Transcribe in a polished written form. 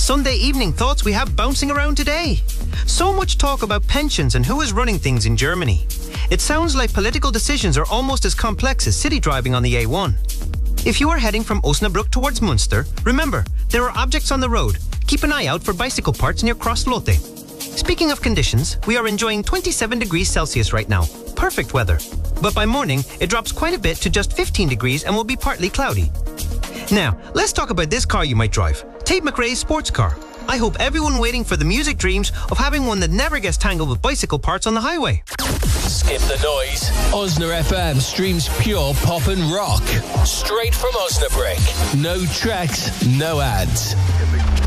Sunday evening thoughts we have bouncing around today. So much talk about pensions and who is running things in Germany. It sounds like political decisions are almost as complex as city driving on the A1. If you are heading from Osnabrück towards Münster, remember, there are objects on the road. Keep an eye out for bicycle parts near Crosslote. Speaking of conditions, we are enjoying 27 degrees Celsius right now. Perfect weather. But by morning, it drops quite a bit to just 15 degrees and will be partly cloudy. Now, let's talk about this car you might drive. Tate McRae's sports car. I hope everyone waiting for the music dreams of having one that never gets tangled with bicycle parts on the highway. Skip the noise. Osna FM streams pure pop and rock. Straight from Osnabrück. No tracks, no ads.